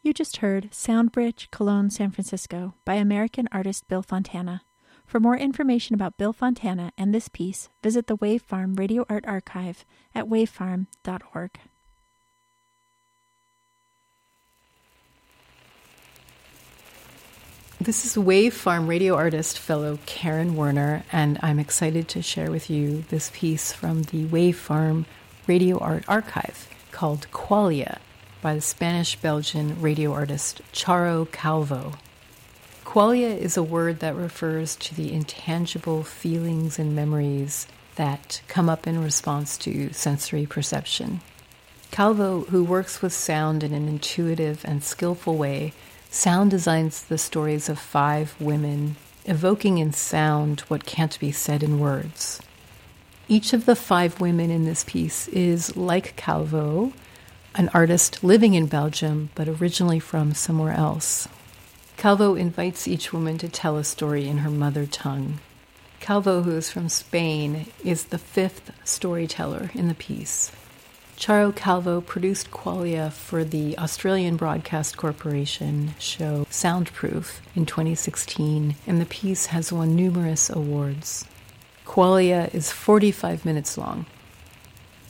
You just heard Soundbridge, Cologne, San Francisco by American artist Bill Fontana. For more information about Bill Fontana and this piece, visit the Wave Farm Radio Art Archive at wavefarm.org. This is Wave Farm radio artist fellow Karen Werner, and I'm excited to share with you this piece from the Wave Farm Radio Art Archive called Qualia by the Spanish-Belgian radio artist Charo Calvo. Qualia is a word that refers to the intangible feelings and memories that come up in response to sensory perception. Calvo, who works with sound in an intuitive and skillful way, sound designs the stories of 5 women, evoking in sound what can't be said in words. Each of the 5 women in this piece is, like Calvo, an artist living in Belgium, but originally from somewhere else. Calvo invites each woman to tell a story in her mother tongue. Calvo, who is from Spain, is the 5th storyteller in the piece. Charo Calvo produced Qualia for the Australian Broadcast Corporation show Soundproof in 2016, and the piece has won numerous awards. Qualia is 45 minutes long.